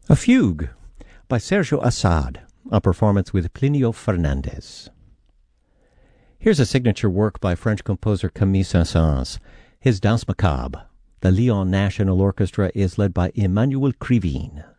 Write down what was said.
A Fugue by Sergio Assad, a performance with Plinio Fernandez. Here's a signature work by French composer Camille Saint-Saëns, his Danse Macabre. The Lyon National Orchestra is led by Emmanuel Krivine.